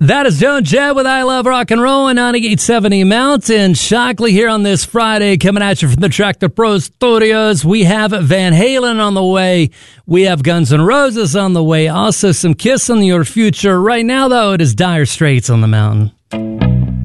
That is Joan Jett with I Love Rock and Roll and 9870 Mountain. Shockley here on this Friday, coming at you from the Tractor Pro Studios. We have Van Halen on the way. We have Guns N' Roses on the way. Also some Kiss on your future. Right now, though, it is Dire Straits on the mountain.